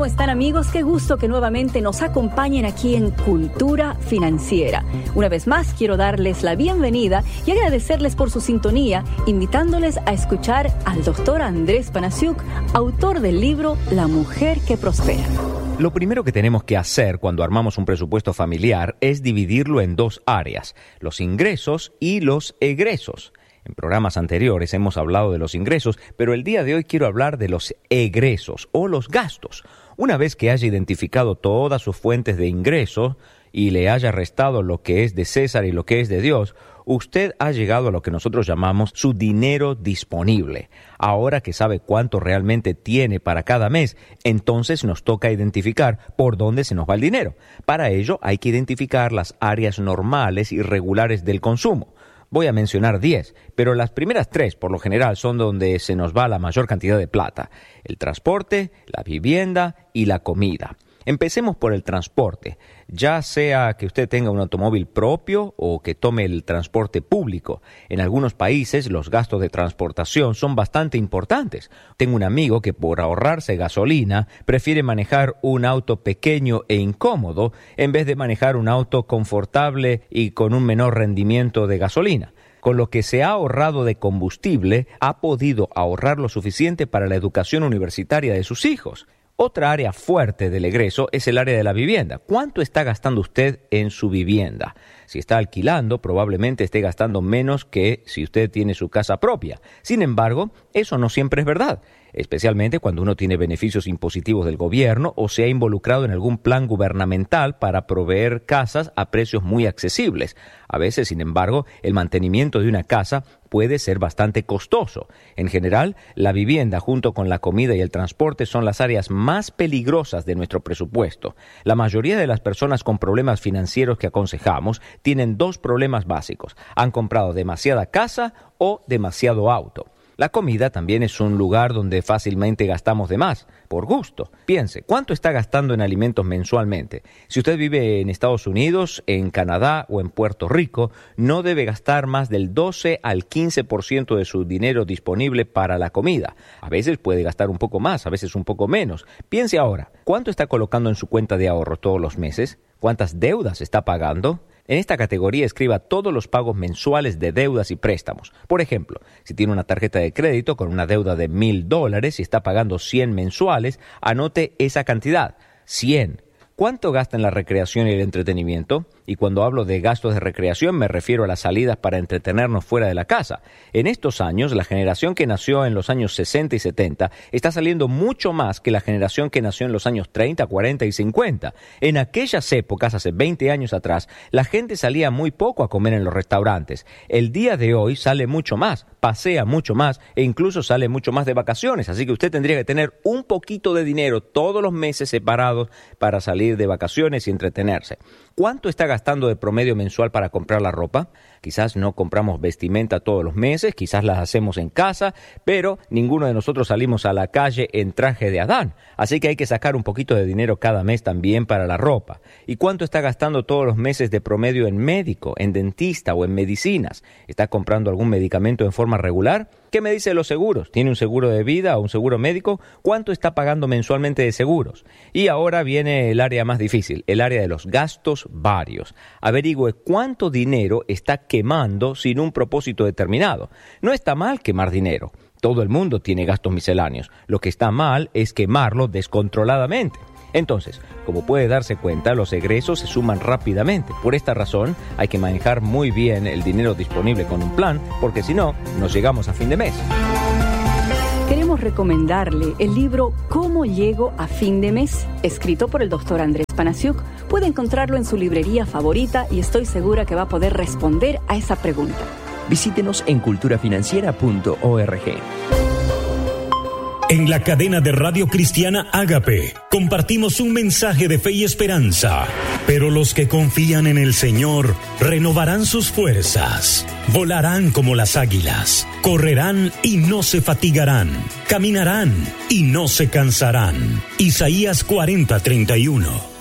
están, amigos? Qué gusto que nuevamente nos acompañen aquí en Cultura Financiera. Una vez más, quiero darles la bienvenida y agradecerles por su sintonía, invitándoles a escuchar al doctor Andrés Panasiuk, autor del libro La Mujer que Prospera. Lo primero que tenemos que hacer cuando armamos un presupuesto familiar es dividirlo en dos áreas, los ingresos y los egresos. En programas anteriores hemos hablado de los ingresos, pero el día de hoy quiero hablar de los egresos o los gastos. Una vez que haya identificado todas sus fuentes de ingresos y le haya restado lo que es de César y lo que es de Dios, usted ha llegado a lo que nosotros llamamos su dinero disponible. Ahora que sabe cuánto realmente tiene para cada mes, entonces nos toca identificar por dónde se nos va el dinero. Para ello hay que identificar las áreas normales y regulares del consumo. Voy a mencionar 10, pero las primeras 3 por lo general son donde se nos va la mayor cantidad de plata: el transporte, la vivienda y la comida. Empecemos por el transporte, ya sea que usted tenga un automóvil propio o que tome el transporte público. En algunos países los gastos de transportación son bastante importantes. Tengo un amigo que por ahorrarse gasolina prefiere manejar un auto pequeño e incómodo en vez de manejar un auto confortable y con un menor rendimiento de gasolina. Con lo que se ha ahorrado de combustible, ha podido ahorrar lo suficiente para la educación universitaria de sus hijos. Otra área fuerte del egreso es el área de la vivienda. ¿Cuánto está gastando usted en su vivienda? Si está alquilando, probablemente esté gastando menos que si usted tiene su casa propia. Sin embargo, eso no siempre es verdad, especialmente cuando uno tiene beneficios impositivos del gobierno o se ha involucrado en algún plan gubernamental para proveer casas a precios muy accesibles. A veces, sin embargo, el mantenimiento de una casa puede ser bastante costoso. En general, la vivienda junto con la comida y el transporte son las áreas más peligrosas de nuestro presupuesto. La mayoría de las personas con problemas financieros que aconsejamos tienen 2 problemas básicos: han comprado demasiada casa o demasiado auto. La comida también es un lugar donde fácilmente gastamos de más, por gusto. Piense, ¿cuánto está gastando en alimentos mensualmente? Si usted vive en Estados Unidos, en Canadá o en Puerto Rico, no debe gastar más del 12 al 15% de su dinero disponible para la comida. A veces puede gastar un poco más, a veces un poco menos. Piense ahora, ¿cuánto está colocando en su cuenta de ahorro todos los meses? ¿Cuántas deudas está pagando? En esta categoría escriba todos los pagos mensuales de deudas y préstamos. Por ejemplo, si tiene una tarjeta de crédito con una deuda de $1,000 y está pagando 100 mensuales, anote esa cantidad, 100. ¿Cuánto gasta en la recreación y el entretenimiento? Y cuando hablo de gastos de recreación me refiero a las salidas para entretenernos fuera de la casa. En estos años, la generación que nació en los años 60 y 70 está saliendo mucho más que la generación que nació en los años 30, 40 y 50. En aquellas épocas, hace 20 años atrás, la gente salía muy poco a comer en los restaurantes. El día de hoy sale mucho más, pasea mucho más e incluso sale mucho más de vacaciones. Así que usted tendría que tener un poquito de dinero todos los meses separados para salir de vacaciones y entretenerse. ¿Cuánto está gastando de promedio mensual para comprar la ropa? Quizás no compramos vestimenta todos los meses, quizás las hacemos en casa, pero ninguno de nosotros salimos a la calle en traje de Adán. Así que hay que sacar un poquito de dinero cada mes también para la ropa. ¿Y cuánto está gastando todos los meses de promedio en médico, en dentista o en medicinas? ¿Está comprando algún medicamento en forma regular? ¿Qué me dice de los seguros? ¿Tiene un seguro de vida o un seguro médico? ¿Cuánto está pagando mensualmente de seguros? Y ahora viene el área más difícil, el área de los gastos varios. Averigüe cuánto dinero está quemando sin un propósito determinado. No está mal quemar dinero. Todo el mundo tiene gastos misceláneos. Lo que está mal es quemarlo descontroladamente. Entonces, como puede darse cuenta, los egresos se suman rápidamente. Por esta razón, hay que manejar muy bien el dinero disponible con un plan, porque si no, nos llegamos a fin de mes. Queremos recomendarle el libro ¿Cómo llego a fin de mes?, escrito por el doctor Andrés Panasiuk. Puede encontrarlo en su librería favorita y estoy segura que va a poder responder a esa pregunta. Visítenos en culturafinanciera.org. En la cadena de Radio Cristiana Ágape compartimos un mensaje de fe y esperanza. Pero los que confían en el Señor renovarán sus fuerzas, volarán como las águilas, correrán y no se fatigarán, caminarán y no se cansarán. Isaías 40:31.